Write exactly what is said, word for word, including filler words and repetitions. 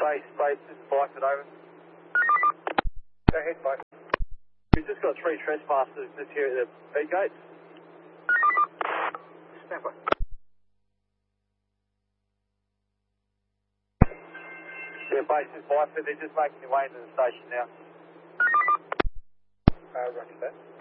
base, base, just bike it over. Go ahead, bike. We've just got three trespassers just here at the feed gates. Stand by. Yeah, base is bike, but they're just making their way into the station now. Uh, roger that.